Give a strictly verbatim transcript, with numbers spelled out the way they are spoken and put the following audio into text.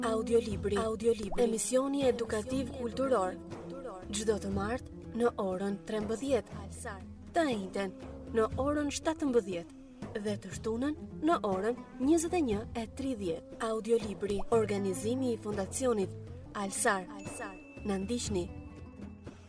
Audiolibri, audiolibri, emisioni edukativ kulturor. Çdo të martë në orën trembëdhjetë, të njëjtën në orën shtatëmbëdhjetë dhe të shtunën në orën njëzet e një e tridhjetë. Audiolibri, organizimi i Fondacionit Alsar. Na ndiqni